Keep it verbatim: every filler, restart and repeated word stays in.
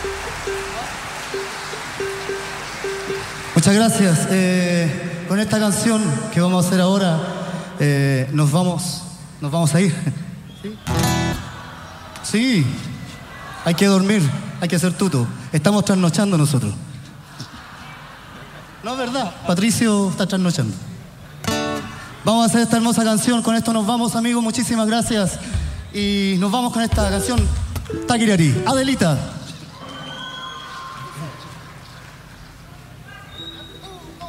Muchas gracias. Eh, con esta canción que vamos a hacer ahora, eh, nos vamos, nos vamos a ir. ¿Sí? Sí, hay que dormir, hay que hacer tuto. Estamos trasnochando nosotros. No es verdad, Patricio está trasnochando. Vamos a hacer esta hermosa canción, con esto nos vamos, amigos, muchísimas gracias. Y nos vamos con esta canción, Taquirari, Adelita.